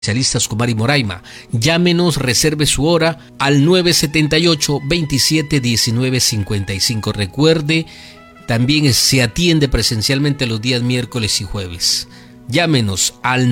Especialistas Kumari Moraima. Llámenos, reserve su hora al 978-27-19-55. Recuerde, también se atiende presencialmente los días miércoles y jueves. Llámenos al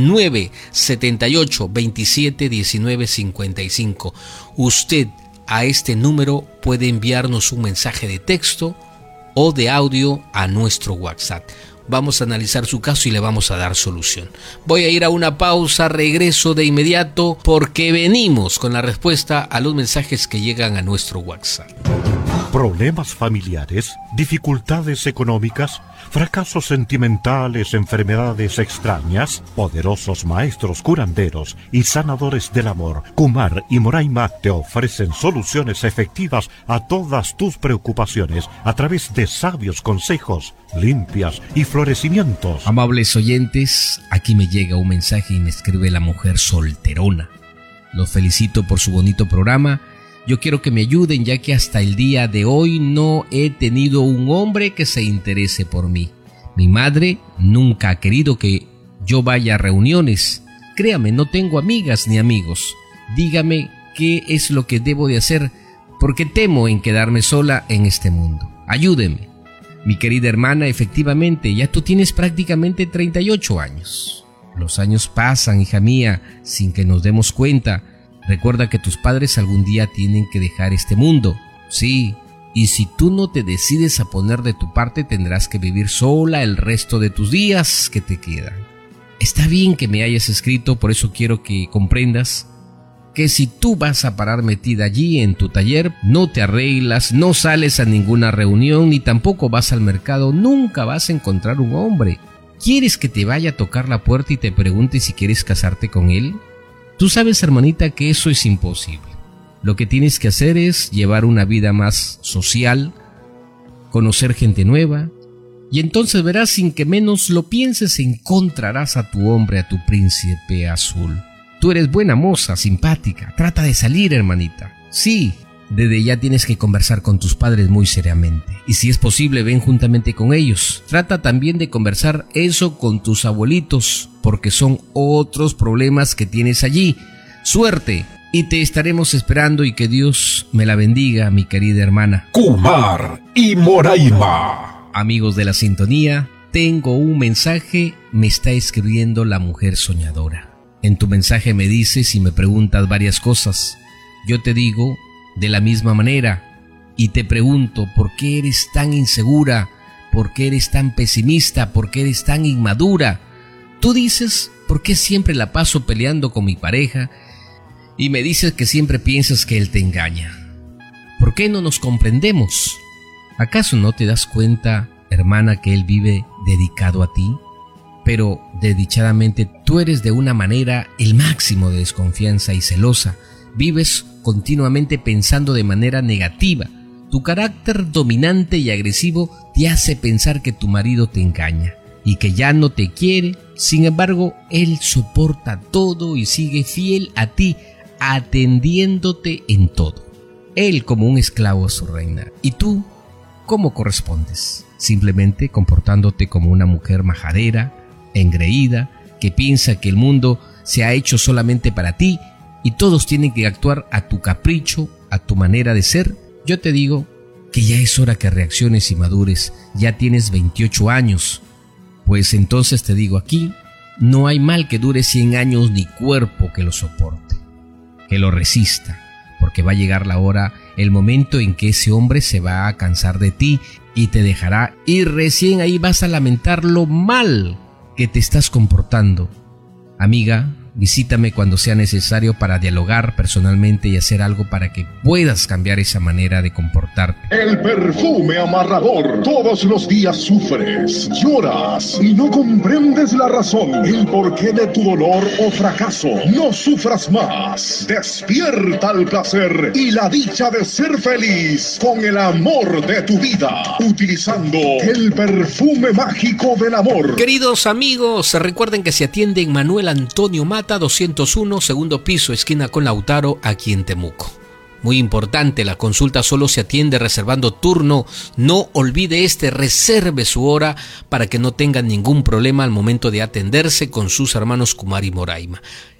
978-27-19-55. Usted a este número puede enviarnos un mensaje de texto o de audio a nuestro WhatsApp. Vamos a analizar su caso y le vamos a dar solución. Voy a ir a una pausa, regreso de inmediato porque venimos con la respuesta a los mensajes que llegan a nuestro WhatsApp. ¿Problemas familiares? ¿Dificultades económicas? ¿Fracasos sentimentales? ¿Enfermedades extrañas? Poderosos maestros curanderos y sanadores del amor, Kumar y Moraima te ofrecen soluciones efectivas a todas tus preocupaciones a través de sabios consejos, limpias y florecimientos. Amables oyentes, aquí me llega un mensaje y me escribe la mujer solterona. Los felicito por su bonito programa. Yo quiero que me ayuden, ya que hasta el día de hoy no he tenido un hombre que se interese por mí. Mi madre nunca ha querido que yo vaya a reuniones. Créame, no tengo amigas ni amigos. Dígame qué es lo que debo de hacer, porque temo en quedarme sola en este mundo. Ayúdeme. Mi querida hermana, efectivamente, ya tú tienes prácticamente 38 años. Los años pasan, hija mía, sin que nos demos cuenta. Recuerda que tus padres algún día tienen que dejar este mundo. Sí, y si tú no te decides a poner de tu parte, tendrás que vivir sola el resto de tus días que te quedan. Está bien que me hayas escrito, por eso quiero que comprendas que si tú vas a parar metida allí en tu taller, no te arreglas, no sales a ninguna reunión, ni tampoco vas al mercado, nunca vas a encontrar un hombre. ¿Quieres que te vaya a tocar la puerta y te pregunte si quieres casarte con él? Tú sabes, hermanita, que eso es imposible. Lo que tienes que hacer es llevar una vida más social, conocer gente nueva, y entonces verás, sin que menos lo pienses, encontrarás a tu hombre, a tu príncipe azul. Tú eres buena moza, simpática, trata de salir, hermanita. Sí, desde ya tienes que conversar con tus padres muy seriamente, y si es posible, ven juntamente con ellos. Trata también de conversar eso con tus abuelitos, porque son otros problemas que tienes allí. Suerte, y te estaremos esperando, y que Dios me la bendiga, mi querida hermana. Kumar y Moraima. Amigos de la sintonía, tengo un mensaje, me está escribiendo la mujer soñadora. En tu mensaje me dices y me preguntas varias cosas. Yo te digo de la misma manera y te pregunto, ¿por qué eres tan insegura? ¿Por qué eres tan pesimista? ¿Por qué eres tan inmadura? Tú dices, ¿por qué siempre la paso peleando con mi pareja? Y me dices que siempre piensas que él te engaña. ¿Por qué no nos comprendemos? ¿Acaso no te das cuenta, hermana, que él vive dedicado a ti? Pero, desdichadamente, tú eres de una manera el máximo de desconfianza y celosa. Vives continuamente pensando de manera negativa. Tu carácter dominante y agresivo te hace pensar que tu marido te engaña y que ya no te quiere. Sin embargo, él soporta todo y sigue fiel a ti, atendiéndote en todo. Él como un esclavo a su reina. ¿Y tú cómo correspondes? Simplemente comportándote como una mujer majadera, engreída, que piensa que el mundo se ha hecho solamente para ti y todos tienen que actuar a tu capricho, a tu manera de ser. Yo te digo que ya es hora que reacciones y madures. Ya tienes 28 años. Pues entonces te digo aquí, no hay mal que dure 100 años ni cuerpo que lo soporte, que lo resista, porque va a llegar la hora, el momento en que ese hombre se va a cansar de ti y te dejará, y recién ahí vas a lamentar lo mal que te estás comportando. Amiga, visítame cuando sea necesario para dialogar personalmente y hacer algo para que puedas cambiar esa manera de comportarte. El perfume amarrador. Todos los días sufres, lloras y no comprendes la razón, el porqué de tu dolor o fracaso. No sufras más. Despierta el placer y la dicha de ser feliz con el amor de tu vida, utilizando el perfume mágico del amor. Queridos amigos, recuerden que se atiende en Manuel Antonio Mata 201, segundo piso, esquina con Lautaro, aquí en Temuco. Muy importante, la consulta solo se atiende reservando turno. No olvide reserve su hora para que no tengan ningún problema al momento de atenderse con sus hermanos Kumari Moraima.